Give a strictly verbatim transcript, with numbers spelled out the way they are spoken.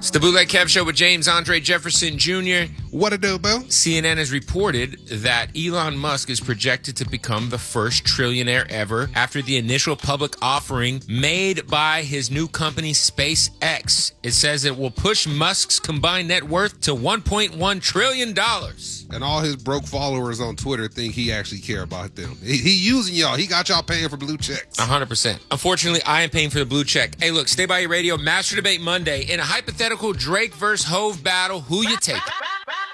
It's the Bootleg Kev Show with James Andre Jefferson Junior What it do, Bill? C N N has reported that Elon Musk is projected to become the first trillionaire ever after the initial public offering made by his new company, SpaceX. It says it will push Musk's combined net worth to one point one trillion dollars. And all his broke followers on Twitter think he actually care about them. He, he using y'all. He got y'all paying for blue checks. one hundred percent. Unfortunately, I am paying for the blue check. Hey, look, stay by your radio. Master Debate Monday. In a hypothetical Drake versus Hove battle, who you taking?